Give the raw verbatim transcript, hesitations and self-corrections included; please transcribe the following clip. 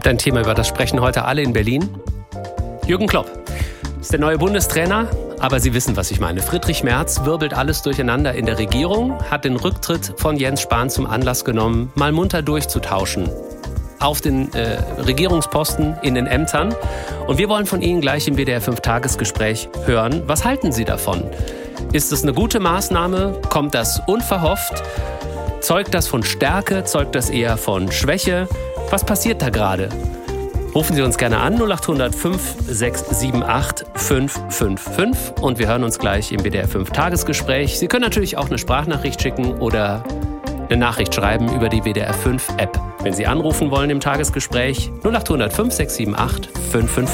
gibt ein Thema, über das sprechen heute alle in Berlin. Jürgen Klopp ist der neue Bundestrainer, aber Sie wissen, was ich meine. Friedrich Merz wirbelt alles durcheinander in der Regierung, hat den Rücktritt von Jens Spahn zum Anlass genommen, mal munter durchzutauschen auf den äh, Regierungsposten in den Ämtern. Und wir wollen von Ihnen gleich im W D R fünf Tagesgespräch hören. Was halten Sie davon? Ist es eine gute Maßnahme? Kommt das unverhofft? Zeugt das von Stärke? Zeugt das eher von Schwäche? Was passiert da gerade? Rufen Sie uns gerne an, null acht hundert fünf sechs sieben acht fünf fünf fünf, und wir hören uns gleich im W D R fünf Tagesgespräch. Sie können natürlich auch eine Sprachnachricht schicken oder eine Nachricht schreiben über die W D R fünf App. Wenn Sie anrufen wollen im Tagesgespräch, null acht hundert fünf sechs sieben acht fünf fünf fünf.